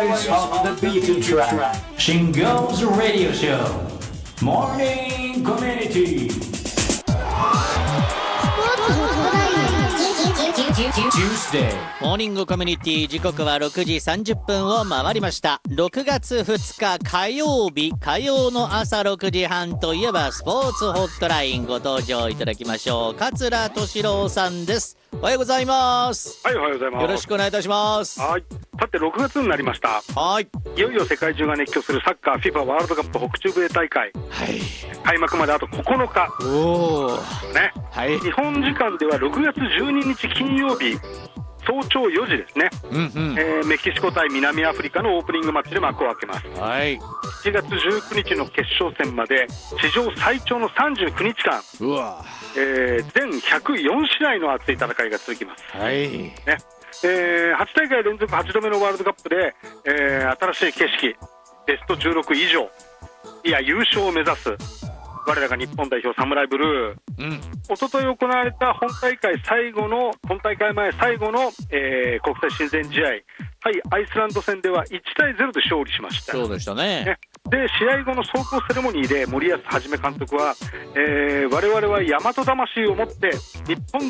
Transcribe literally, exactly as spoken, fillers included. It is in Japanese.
Voice of the Beaten Track Shingo's Radio Show Morning Community Tuesday モーニングコミュニティ、時刻はろくじさんじゅっぷんを回りました。ろくがつふつか火曜日、火曜の朝ろくじはんといえばスポーツホットラインご登場いただきましょう。桂敏郎さんです。おはようございます。 はい、おはようございます。 よろしくお願いいたします。 はい。さてろくがつになりました。 はい。 いよいよ世界中が熱狂するサッカー FIFA ワールドカップ北中米大会。 はい。 開幕まであとここのか。 おお。 ね。 はい。 日本時間ではろくがつじゅうににち金曜日。早朝よじですね、 うんうん、 えー、メキシコ対南アフリカのオープニングマッチで幕を開けます。 はい、 しちがつじゅうくにちの決勝戦まで史上最長のさんじゅうくにちかん、 うわ、 えー、全ひゃくよんしあいの熱い戦いが続きます。 はい、 ね、えー、はちだいかい連続はちどめのワールドカップで、えー、新しい景色、ベストじゅうろく以上、いや優勝を目指す我らが日本代表サムライブルー、うん、一昨日行われた本大会最後の本大会前最後の、えー、国際親善試合対アイスランド戦ではいちたいゼロで勝利しました。 そうでしたね。 ねで試合後の壮行セレモニーで森保一監督は、えー、我々は大和魂を持って日本